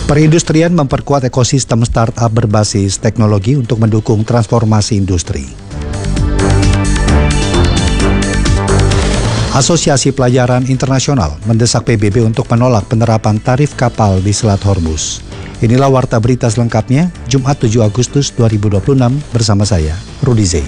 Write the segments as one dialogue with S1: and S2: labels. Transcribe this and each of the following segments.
S1: Perindustrian memperkuat ekosistem startup berbasis teknologi untuk mendukung transformasi industri. Asosiasi Pelayaran Internasional mendesak PBB untuk menolak penerapan tarif kapal di Selat Hormuz. Inilah warta berita selengkapnya, Jumat 7 Agustus 2026 bersama saya, Rudi Zain.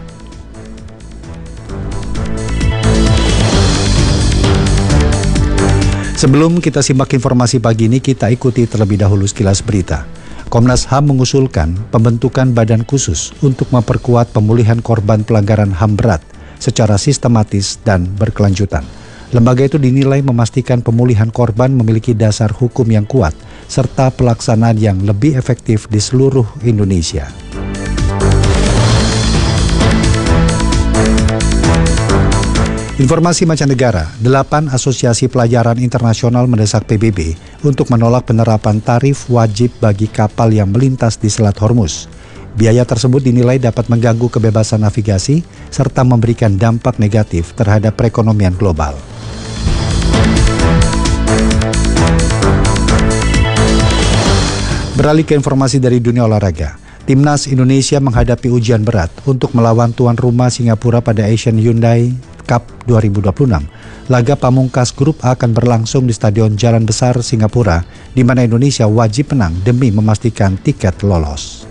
S1: Sebelum kita simak informasi pagi ini, kita ikuti terlebih dahulu sekilas berita. Komnas HAM mengusulkan pembentukan badan khusus untuk memperkuat pemulihan korban pelanggaran HAM berat secara sistematis dan berkelanjutan. Lembaga itu dinilai memastikan pemulihan korban memiliki dasar hukum yang kuat serta pelaksanaan yang lebih efektif di seluruh Indonesia. Informasi mancanegara, 8 asosiasi pelayaran internasional mendesak PBB untuk menolak penerapan tarif wajib bagi kapal yang melintas di Selat Hormuz. Biaya tersebut dinilai dapat mengganggu kebebasan navigasi serta memberikan dampak negatif terhadap perekonomian global. Beralih ke informasi dari dunia olahraga. Timnas Indonesia menghadapi ujian berat untuk melawan tuan rumah Singapura pada Asian Hyundai Cup 2026. Laga pamungkas grup A akan berlangsung di Stadion Jalan Besar Singapura, di mana Indonesia wajib menang demi memastikan tiket lolos.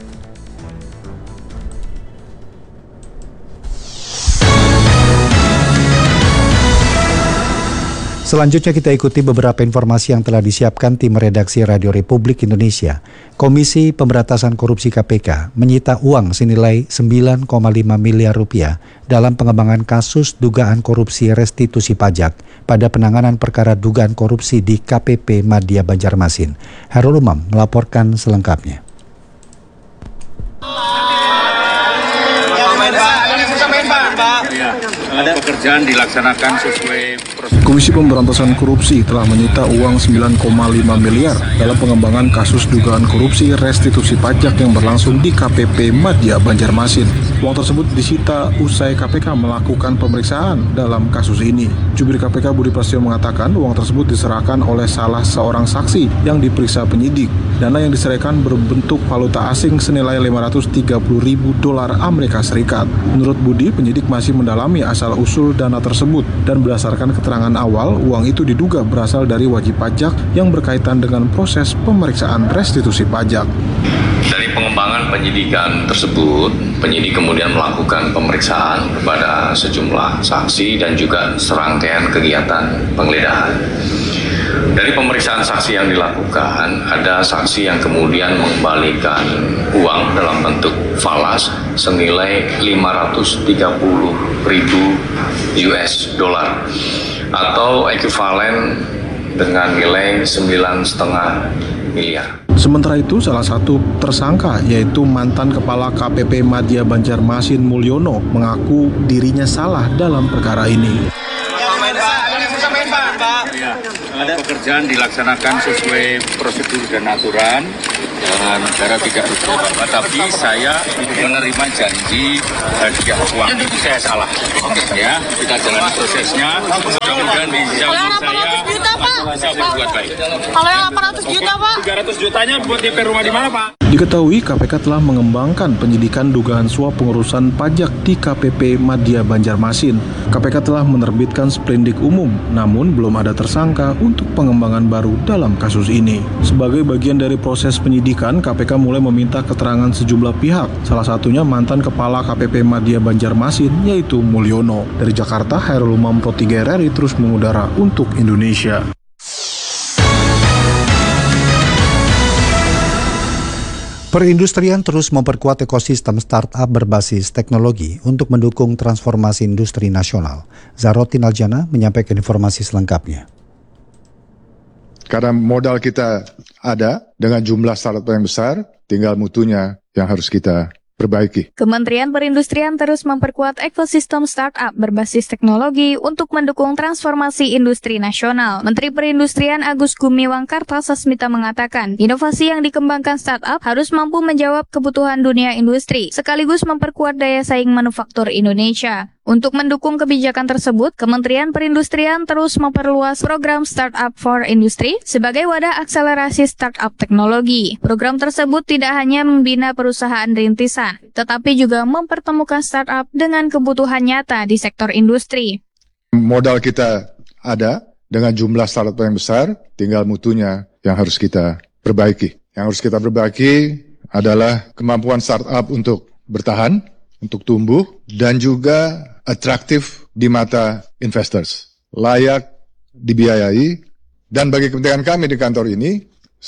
S1: Selanjutnya kita ikuti beberapa informasi yang telah disiapkan tim redaksi Radio Republik Indonesia. Komisi Pemberantasan Korupsi KPK menyita uang senilai 9,5 miliar rupiah dalam pengembangan kasus dugaan korupsi restitusi pajak pada penanganan perkara dugaan korupsi di KPP Madya Banjarmasin. Hairul Umam melaporkan selengkapnya.
S2: Pekerjaan dilaksanakan sesuai prosedur.
S3: Komisi Pemberantasan Korupsi telah menyita uang 9,5 miliar dalam pengembangan kasus dugaan korupsi restitusi pajak yang berlangsung di KPP Madya Banjarmasin. Uang tersebut disita usai KPK melakukan pemeriksaan dalam kasus ini. Jubir KPK Budi Prasetyo mengatakan uang tersebut diserahkan oleh salah seorang saksi yang diperiksa penyidik. Dana yang diserahkan berbentuk valuta asing senilai 530.000 dolar Amerika Serikat. Menurut Budi, penyidik masih mendalami asal-usul dana tersebut dan berdasarkan keterangan awal, uang itu diduga berasal dari wajib pajak yang berkaitan dengan proses pemeriksaan restitusi pajak.
S2: Dari pengembangan penyidikan tersebut, penyidik kemudian melakukan pemeriksaan kepada sejumlah saksi dan juga serangkaian kegiatan penggeledahan. Dari pemeriksaan saksi yang dilakukan, ada saksi yang kemudian mengembalikan uang dalam bentuk falas senilai 530.000 US dollar atau ekuivalen dengan nilai 9,5 miliar.
S3: Sementara itu, salah satu tersangka yaitu mantan Kepala KPP Madya Banjarmasin Mulyono mengaku dirinya salah dalam perkara ini.
S2: Pekerjaan dilaksanakan sesuai prosedur dan aturan dan negara tidak berubah. Tapi saya menerima janji hadiah uang itu saya salah. Ya, kita jalan prosesnya. Mudah-mudahan bisa saya berbuat baik.
S4: Kalau yang 800 juta, Pak?
S2: 300 jutanya buat DP rumah di mana, Pak?
S3: Diketahui KPK telah mengembangkan penyidikan dugaan suap pengurusan pajak di KPP Madya Banjarmasin. KPK telah menerbitkan sprindik umum, namun belum ada tersangka untuk pengembangan baru dalam kasus ini. Sebagai bagian dari proses penyidikan, KPK mulai meminta keterangan sejumlah pihak, salah satunya mantan Kepala KPP Madya Banjarmasin, yaitu Mulyono. Dari Jakarta, Hairul Umam Pro 3 RRI terus mengudara untuk Indonesia.
S1: Perindustrian terus memperkuat ekosistem startup berbasis teknologi untuk mendukung transformasi industri nasional. Zarotin Aljana menyampaikan informasi selengkapnya.
S5: Karena modal kita ada dengan jumlah startup yang besar, tinggal mutunya yang harus kita perbaiki.
S4: Kementerian Perindustrian terus memperkuat ekosistem startup berbasis teknologi untuk mendukung transformasi industri nasional. Menteri Perindustrian Agus Gumiwang Kartasasmita mengatakan, inovasi yang dikembangkan startup harus mampu menjawab kebutuhan dunia industri, sekaligus memperkuat daya saing manufaktur Indonesia. Untuk mendukung kebijakan tersebut, Kementerian Perindustrian terus memperluas program Startup for Industry sebagai wadah akselerasi startup teknologi. Program tersebut tidak hanya membina perusahaan rintisan, tetapi juga mempertemukan startup dengan kebutuhan nyata di sektor industri.
S5: Modal kita ada dengan jumlah startup yang besar, tinggal mutunya yang harus kita perbaiki. Yang harus kita perbaiki adalah kemampuan startup untuk bertahan, untuk tumbuh, dan juga atraktif di mata investors, layak dibiayai, dan bagi kepentingan kami di kantor ini,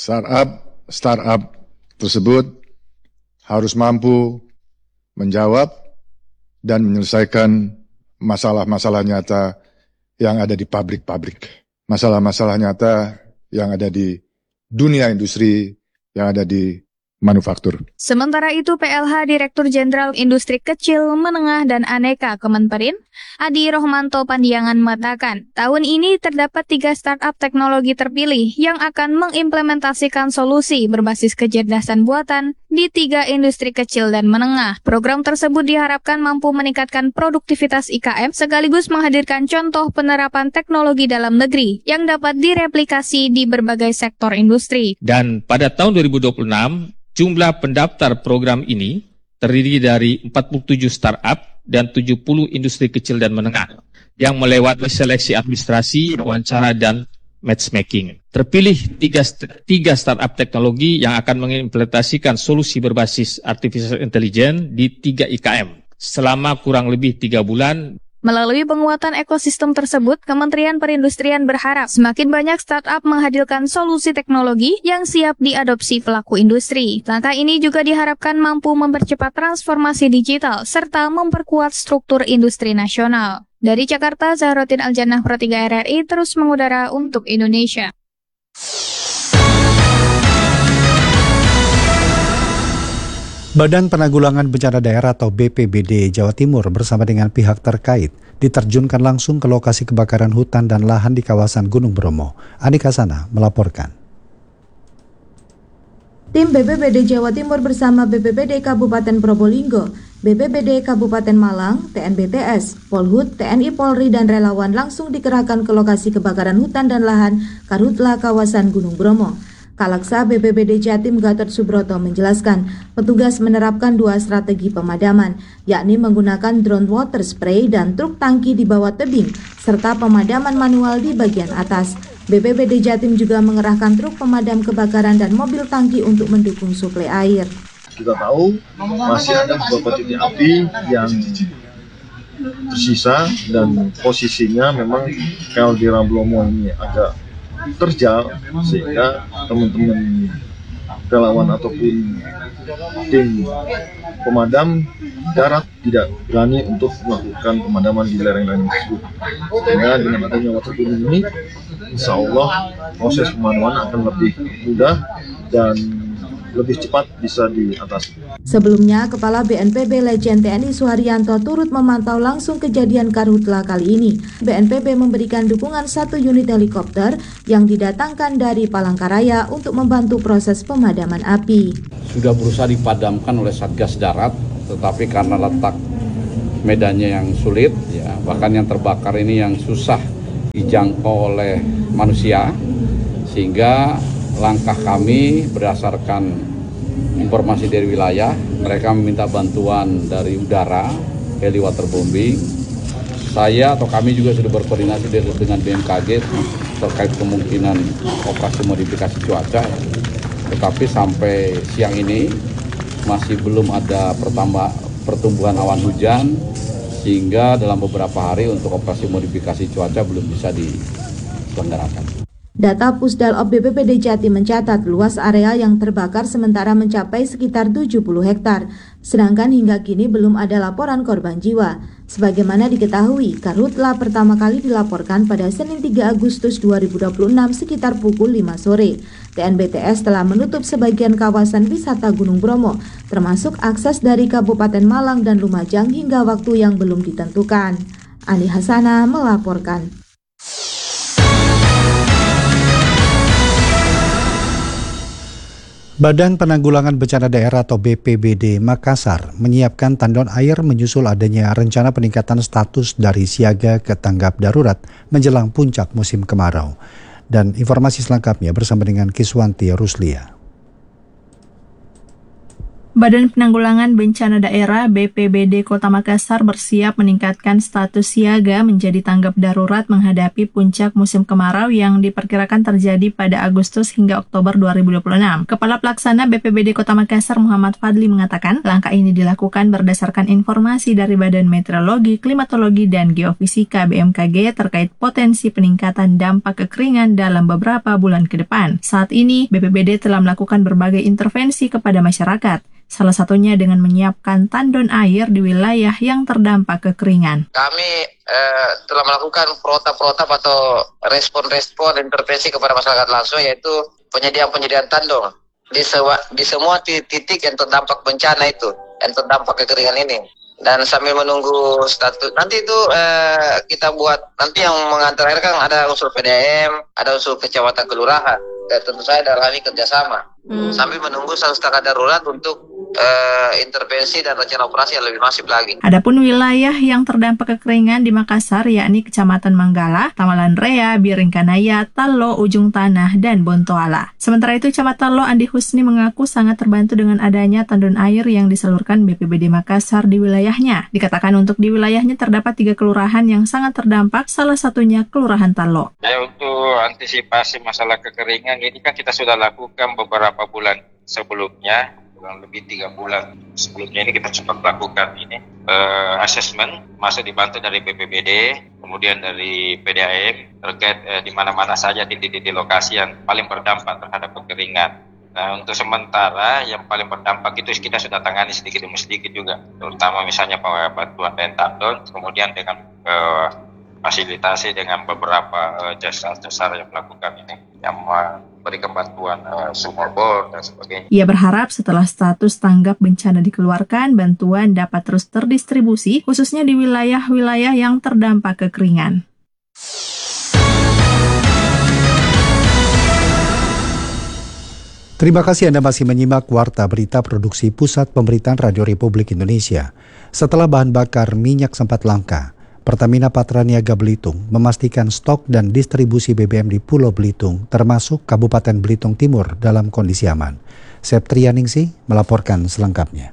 S5: startup tersebut harus mampu menjawab dan menyelesaikan masalah-masalah nyata yang ada di pabrik-pabrik, masalah-masalah nyata yang ada di dunia industri, yang ada di manufaktur.
S4: Sementara itu, PLH Direktur Jenderal Industri Kecil, Menengah, dan Aneka Kemenperin, Adi Rohmanto Pandiangan mengatakan, tahun ini terdapat 3 startup teknologi terpilih yang akan mengimplementasikan solusi berbasis kecerdasan buatan di 3 industri kecil dan menengah. Program tersebut diharapkan mampu meningkatkan produktivitas IKM sekaligus menghadirkan contoh penerapan teknologi dalam negeri yang dapat direplikasi di berbagai sektor industri.
S6: Dan pada tahun 2026, jumlah pendaftar program ini terdiri dari 47 startup dan 70 industri kecil dan menengah yang melewati seleksi administrasi, wawancara, dan matchmaking. Terpilih 3 startup teknologi yang akan mengimplementasikan solusi berbasis artificial intelligence di 3 IKM selama kurang lebih 3 bulan.
S4: Melalui penguatan ekosistem tersebut, Kementerian Perindustrian berharap semakin banyak startup menghadirkan solusi teknologi yang siap diadopsi pelaku industri. Langkah ini juga diharapkan mampu mempercepat transformasi digital serta memperkuat struktur industri nasional. Dari Jakarta, Zahrotin Aljannah, Pro 3 RRI terus mengudara untuk Indonesia.
S1: Badan Penanggulangan Bencana Daerah atau BPBD Jawa Timur bersama dengan pihak terkait diterjunkan langsung ke lokasi kebakaran hutan dan lahan di kawasan Gunung Bromo. Anika Sana melaporkan.
S7: Tim BPBD Jawa Timur bersama BPBD Kabupaten Probolinggo, BPBD Kabupaten Malang, TNBTS, Polhut, TNI Polri, dan relawan langsung dikerahkan ke lokasi kebakaran hutan dan lahan Karhutla kawasan Gunung Bromo. Kalaksa BPBD Jatim Gatot Subroto menjelaskan, petugas menerapkan 2 strategi pemadaman, yakni menggunakan drone water spray dan truk tangki di bawah tebing, serta pemadaman manual di bagian atas. BPBD Jatim juga mengerahkan truk pemadam kebakaran dan mobil tangki untuk mendukung suplai air.
S8: Kita tahu masih ada beberapa titik api yang tersisa dan posisinya memang kalau di Ramblomo ini agak terjal, sehingga teman-teman relawan ataupun tim pemadam darat tidak berani untuk melakukan pemadaman di lereng-lereng tersebut. Sehingga dengan adanya water turun ini, insya Allah proses pemadaman akan lebih mudah dan lebih cepat bisa diatasi.
S7: Sebelumnya, Kepala BNPB Lejen TNI Suharyanto turut memantau langsung kejadian Karhutla kali ini. BNPB memberikan dukungan 1 unit helikopter yang didatangkan dari Palangkaraya untuk membantu proses pemadaman api.
S9: Sudah berusaha dipadamkan oleh Satgas Darat, tetapi karena letak medannya yang sulit, ya, bahkan yang terbakar ini yang susah dijangkau oleh manusia, sehingga langkah kami berdasarkan informasi dari wilayah, mereka meminta bantuan dari udara, heli waterbombing. Saya atau kami juga sudah berkoordinasi dengan BMKG terkait kemungkinan operasi modifikasi cuaca. Tetapi sampai siang ini masih belum ada pertumbuhan awan hujan, sehingga dalam beberapa hari untuk operasi modifikasi cuaca belum bisa diselenggarakan.
S7: Data Pusdalop BPBD Jatim mencatat luas area yang terbakar sementara mencapai sekitar 70 hektar, sedangkan hingga kini belum ada laporan korban jiwa. Sebagaimana diketahui, Karhutla pertama kali dilaporkan pada Senin 3 Agustus 2026 sekitar pukul 5 sore. TNBTS telah menutup sebagian kawasan wisata Gunung Bromo, termasuk akses dari Kabupaten Malang dan Lumajang hingga waktu yang belum ditentukan. Ani Hasana melaporkan.
S1: Badan Penanggulangan Bencana Daerah atau BPBD Makassar menyiapkan tandon air menyusul adanya rencana peningkatan status dari siaga ke tanggap darurat menjelang puncak musim kemarau. Dan informasi selengkapnya bersama dengan Kiswanti Ruslia.
S10: Badan Penanggulangan Bencana Daerah BPBD Kota Makassar bersiap meningkatkan status siaga menjadi tanggap darurat menghadapi puncak musim kemarau yang diperkirakan terjadi pada Agustus hingga Oktober 2026. Kepala Pelaksana BPBD Kota Makassar Muhammad Fadli mengatakan langkah ini dilakukan berdasarkan informasi dari Badan Meteorologi, Klimatologi, dan Geofisika BMKG terkait potensi peningkatan dampak kekeringan dalam beberapa bulan ke depan. Saat ini, BPBD telah melakukan berbagai intervensi kepada masyarakat. Salah satunya dengan menyiapkan tandon air di wilayah yang terdampak kekeringan.
S11: Kami telah melakukan protap atau respon intervensi kepada masyarakat langsung, yaitu penyediaan tandon di semua titik yang terdampak bencana itu, yang terdampak kekeringan ini. Dan sambil menunggu status, nanti itu kita buat, nanti yang mengantar air kan ada unsur PDAM, ada unsur kecamatan kelurahan, dan tentu saja dalam kami kerjasama. Sambil menunggu status tanggap darurat untuk intervensi dan rencana operasi yang lebih masif lagi.
S10: Adapun wilayah yang terdampak kekeringan di Makassar yakni Kecamatan Manggala, Tamalan Rea, Biringkanaya, Tallo, Ujung Tanah, dan Bontoala. Sementara itu, Camat Tallo Andi Husni mengaku sangat terbantu dengan adanya tandon air yang disalurkan BPBD Makassar di wilayahnya. Dikatakan untuk di wilayahnya terdapat 3 kelurahan yang sangat terdampak, salah satunya Kelurahan Tallo.
S6: Untuk antisipasi masalah kekeringan ini kan kita sudah lakukan beberapa bulan sebelumnya, kurang lebih 3 bulan sebelumnya ini kita sempat melakukan ini assessment, masih dibantu dari BPBD, kemudian dari PDAM terkait di mana-mana saja titik-titik lokasi yang paling berdampak terhadap kekeringan. Nah, untuk sementara yang paling berdampak itu kita sudah tangani sedikit demi sedikit juga, terutama misalnya bantuan dan tandon, kemudian dengan fasilitasi dengan beberapa jasa yang melakukan ini, yang memberikan bantuan sumur bor dan sebagainya.
S10: Ia berharap setelah status tanggap bencana dikeluarkan, bantuan dapat terus terdistribusi, khususnya di wilayah-wilayah yang terdampak kekeringan.
S1: Terima kasih Anda masih menyimak Warta Berita Produksi Pusat Pemberitaan Radio Republik Indonesia. Setelah bahan bakar minyak sempat langka, Pertamina Patraniaga Belitung memastikan stok dan distribusi BBM di Pulau Belitung termasuk Kabupaten Belitung Timur dalam kondisi aman. Septrianingsih melaporkan selengkapnya.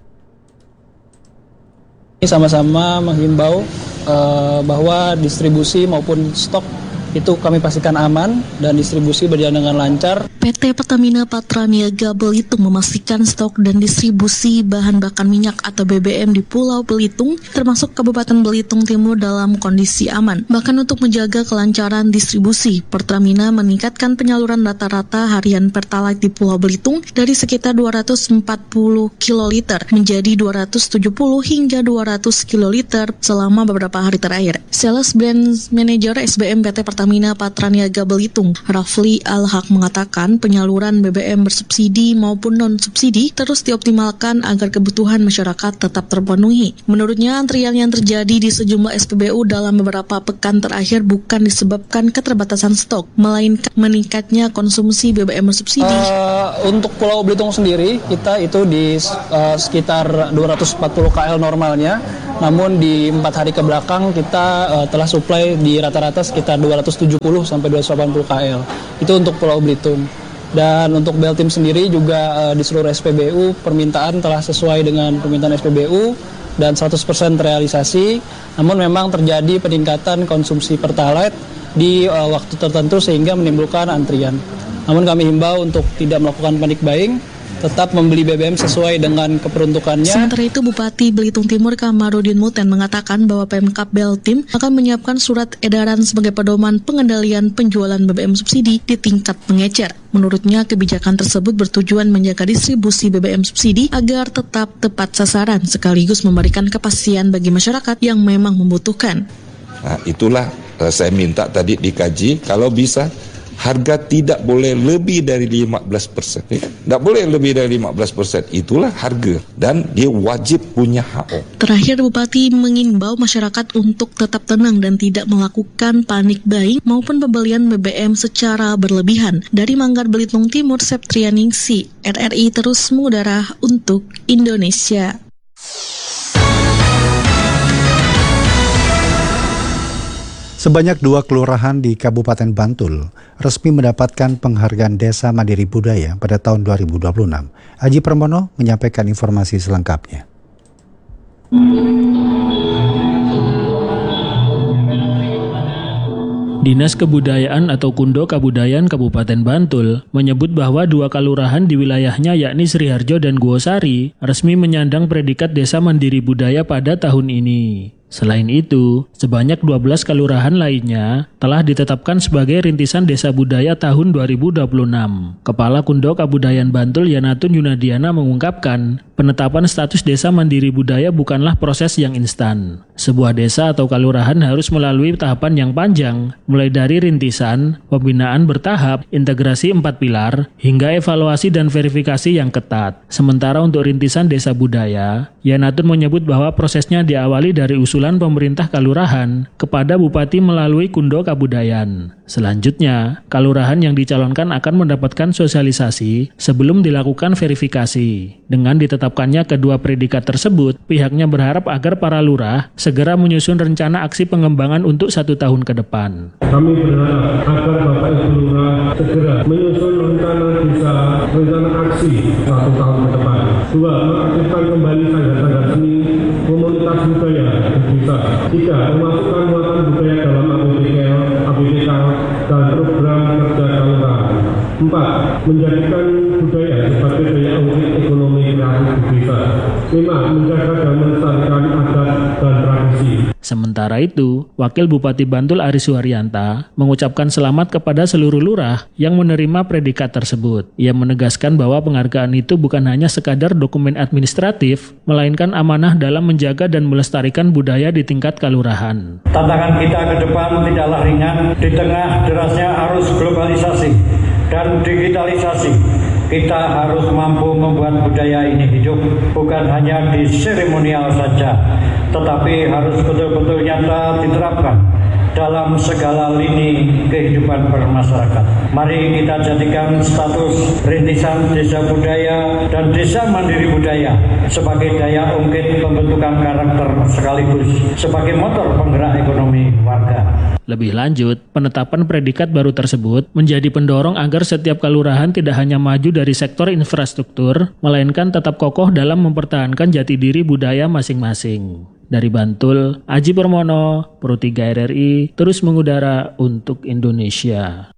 S12: Sama-sama menghimbau bahwa distribusi maupun stok itu kami pastikan aman dan distribusi berjalan dengan lancar.
S13: PT Pertamina Patraniaga Belitung memastikan stok dan distribusi bahan bakar minyak atau BBM di Pulau Belitung termasuk Kabupaten Belitung Timur dalam kondisi aman. Bahkan untuk menjaga kelancaran distribusi, Pertamina meningkatkan penyaluran rata-rata harian Pertalite di Pulau Belitung dari sekitar 240 kiloliter menjadi 270 hingga 200 kiloliter selama beberapa hari terakhir. Sales Brand Manager SBM PT Pertamina Patraniaga Belitung, Rafli Al-Haq mengatakan penyaluran BBM bersubsidi maupun non-subsidi terus dioptimalkan agar kebutuhan masyarakat tetap terpenuhi. Menurutnya, antrian yang terjadi di sejumlah SPBU dalam beberapa pekan terakhir bukan disebabkan keterbatasan stok, melainkan meningkatnya konsumsi BBM bersubsidi.
S12: Untuk Pulau Belitung sendiri, kita itu di sekitar 240 KL normalnya, namun di 4 hari ke belakang kita telah supply di rata-rata sekitar 270 sampai 280 KL. Itu untuk Pulau Belitung. Dan untuk Beltim sendiri juga di seluruh SPBU permintaan telah sesuai dengan permintaan SPBU dan 100% terrealisasi. Namun memang terjadi peningkatan konsumsi Pertalite di waktu tertentu sehingga menimbulkan antrian. Namun kami himbau untuk tidak melakukan panic buying, tetap membeli BBM sesuai dengan keperuntukannya.
S13: Sementara itu, Bupati Belitung Timur Kamarudin Muten mengatakan bahwa Pemkab Beltim akan menyiapkan surat edaran sebagai pedoman pengendalian penjualan BBM subsidi di tingkat pengecer. Menurutnya, kebijakan tersebut bertujuan menjaga distribusi BBM subsidi agar tetap tepat sasaran sekaligus memberikan kepastian bagi masyarakat yang memang membutuhkan.
S14: Nah, itulah saya minta tadi dikaji, kalau bisa harga tidak boleh lebih dari 15%. Tidak boleh lebih dari 15%. Itulah harga dan dia wajib punya HO.
S13: Terakhir, Bupati mengimbau masyarakat untuk tetap tenang dan tidak melakukan panik buying maupun pembelian BBM secara berlebihan. Dari Manggar Belitung Timur, Septrianingsi, RRI terus mengudara untuk Indonesia.
S1: Sebanyak 2 kelurahan di Kabupaten Bantul resmi mendapatkan penghargaan Desa Mandiri Budaya pada tahun 2026. Aji Permono menyampaikan informasi selengkapnya.
S15: Dinas Kebudayaan atau Kundo Kabudayaan Kabupaten Bantul menyebut bahwa 2 kelurahan di wilayahnya yakni Sriharjo dan Guosari resmi menyandang predikat Desa Mandiri Budaya pada tahun ini. Selain itu, sebanyak 12 kelurahan lainnya telah ditetapkan sebagai rintisan desa budaya tahun 2026. Kepala Kundo Kabudayaan Bantul Yanatun Yunadiana mengungkapkan, penetapan status desa mandiri budaya bukanlah proses yang instan. Sebuah desa atau kelurahan harus melalui tahapan yang panjang, mulai dari rintisan, pembinaan bertahap, integrasi 4 pilar, hingga evaluasi dan verifikasi yang ketat. Sementara untuk rintisan desa budaya, Yanatun menyebut bahwa prosesnya diawali dari usulan pemerintah kelurahan kepada Bupati melalui Kundo Kabudayaan. Selanjutnya, kelurahan yang dicalonkan akan mendapatkan sosialisasi sebelum dilakukan verifikasi. Dengan ditetapkannya kedua predikat tersebut, pihaknya berharap agar para lurah segera menyusun rencana aksi pengembangan untuk 1 tahun ke depan.
S16: Kami berharap agar Bapak Ibu Lurah segera menyusun rencana aksi 1 tahun ke depan. 2. Mengaktifkan kembali sanggar-sanggar seni, komunitas budaya bisa. 3. Memasukkan muatan budaya dalam APBK dan program kerja kelurahan. 4. Menjadikan budaya sebagai daya ungkit ekonomi kreatif desa. 5. Menjaga dan melestarikan adat dan tradisi.
S15: Sementara itu, Wakil Bupati Bantul Aris Suharyanta mengucapkan selamat kepada seluruh lurah yang menerima predikat tersebut. Ia menegaskan bahwa penghargaan itu bukan hanya sekadar dokumen administratif, melainkan amanah dalam menjaga dan melestarikan budaya di tingkat kelurahan.
S17: Tantangan kita ke depan tidaklah ringan di tengah derasnya arus globalisasi dan digitalisasi. Kita harus mampu membuat budaya ini hidup, bukan hanya di seremonial saja, tetapi harus betul-betul nyata diterapkan dalam segala lini kehidupan bermasyarakat. Mari kita jadikan status rintisan desa budaya dan desa mandiri budaya sebagai daya ungkit pembentukan karakter sekaligus sebagai motor penggerak ekonomi warga.
S15: Lebih lanjut, penetapan predikat baru tersebut menjadi pendorong agar setiap kelurahan tidak hanya maju dari sektor infrastruktur, melainkan tetap kokoh dalam mempertahankan jati diri budaya masing-masing. Dari Bantul, Aji Permono, Pro 3 RRI, terus mengudara untuk Indonesia.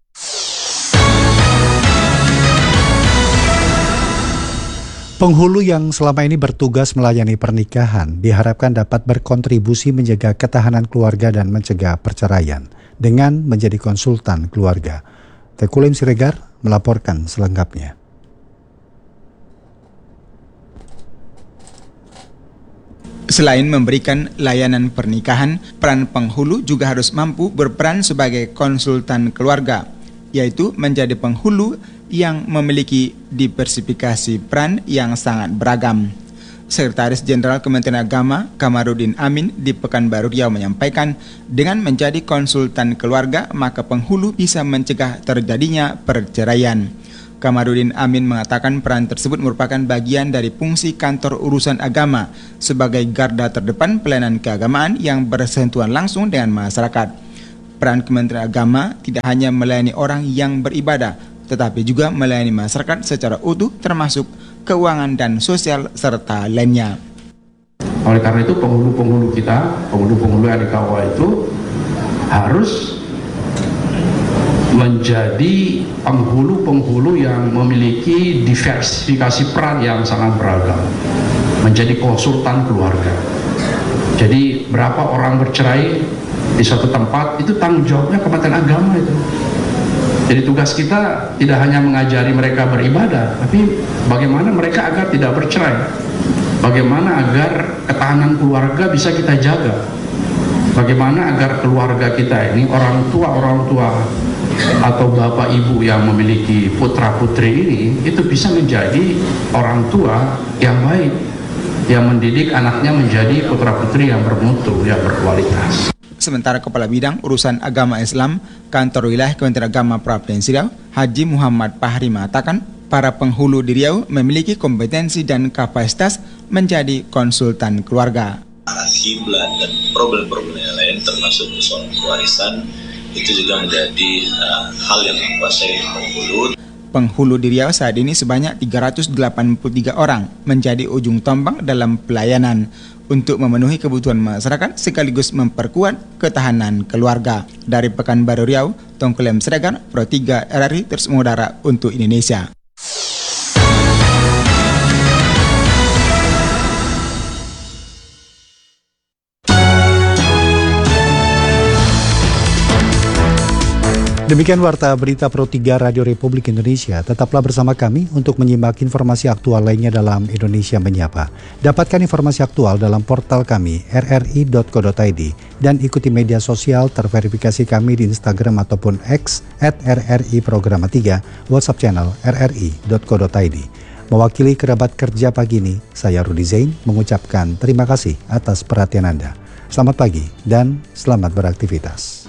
S1: Penghulu yang selama ini bertugas melayani pernikahan diharapkan dapat berkontribusi menjaga ketahanan keluarga dan mencegah perceraian dengan menjadi konsultan keluarga. Tekulim Siregar melaporkan selengkapnya.
S18: Selain memberikan layanan pernikahan, peran penghulu juga harus mampu berperan sebagai konsultan keluarga, yaitu menjadi penghulu yang memiliki diversifikasi peran yang sangat beragam. Sekretaris Jenderal Kementerian Agama Kamarudin Amin di Pekanbaru Riau menyampaikan, dengan menjadi konsultan keluarga, maka penghulu bisa mencegah terjadinya perceraian. Kamarudin Amin mengatakan peran tersebut merupakan bagian dari fungsi kantor urusan agama sebagai garda terdepan pelayanan keagamaan yang bersentuhan langsung dengan masyarakat. Peran Kementerian Agama tidak hanya melayani orang yang beribadah, tetapi juga melayani masyarakat secara utuh termasuk keuangan dan sosial serta lainnya.
S19: Oleh karena itu penghulu-penghulu kita, penghulu-penghulu yang dikawal itu harus menjadi penghulu-penghulu yang memiliki diversifikasi peran yang sangat beragam, menjadi konsultan keluarga. Jadi berapa orang bercerai di suatu tempat, itu tanggung jawabnya Kementerian Agama itu. Jadi tugas kita tidak hanya mengajari mereka beribadah, tapi bagaimana mereka agar tidak bercerai, bagaimana agar ketahanan keluarga bisa kita jaga, bagaimana agar keluarga kita ini orang tua atau bapak ibu yang memiliki putra putri ini itu bisa menjadi orang tua yang baik, yang mendidik anaknya menjadi putra putri yang bermutu, yang berkualitas.
S18: Sementara Kepala Bidang Urusan Agama Islam Kantor Wilayah Kementerian Agama Provinsi Riau, Haji Muhammad Fahri mengatakan, para penghulu di Riau memiliki kompetensi dan kapasitas menjadi konsultan keluarga.
S20: Kiblat dan problem-problem yang lain termasuk persoalan kewarisan itu juga menjadi hal yang dikuasai penghulu.
S18: Penghulu di Riau saat ini sebanyak 383 orang menjadi ujung tombak dalam pelayanan untuk memenuhi kebutuhan masyarakat sekaligus memperkuat ketahanan keluarga. Dari Pekanbaru Riau, Tongklem Sregar, Pro 3 RRI terus mengudara untuk Indonesia.
S1: Demikian Warta Berita Pro 3 Radio Republik Indonesia. Tetaplah bersama kami untuk menyimak informasi aktual lainnya dalam Indonesia Menyapa. Dapatkan informasi aktual dalam portal kami rri.co.id dan ikuti media sosial terverifikasi kami di Instagram ataupun X @RRI-Programa3, WhatsApp channel rri.co.id. Mewakili kerabat kerja pagi ini, saya Rudi Zain mengucapkan terima kasih atas perhatian Anda. Selamat pagi dan selamat beraktivitas.